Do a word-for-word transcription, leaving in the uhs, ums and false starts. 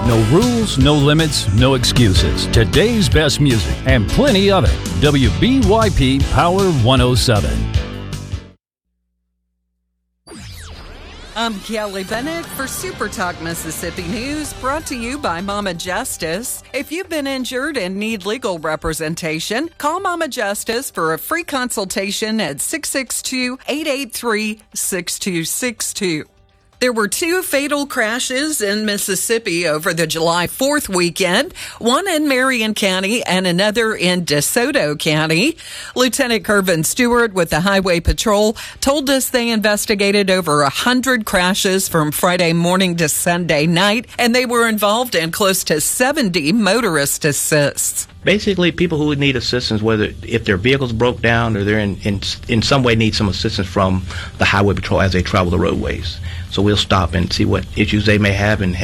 No rules, no limits, no excuses. Today's best music and plenty of it. W B Y P Power one oh seven. I'm Kelly Bennett for Super Talk Mississippi News, brought to you by Mama Justice. If you've been injured and need legal representation, call Mama Justice for a free consultation at six six two, eight eight three, six two six two. There were two fatal crashes in Mississippi over the July fourth weekend, one in Marion County and another in DeSoto County. Lieutenant Kervin Stewart with the Highway Patrol told us they investigated over one hundred crashes from Friday morning to Sunday night, and they were involved in close to seventy motorist assists. Basically, people who need assistance, whether if their vehicles broke down or they're in, in, in some way need some assistance from the Highway Patrol as they travel the roadways. So we'll stop and see what issues they may have and help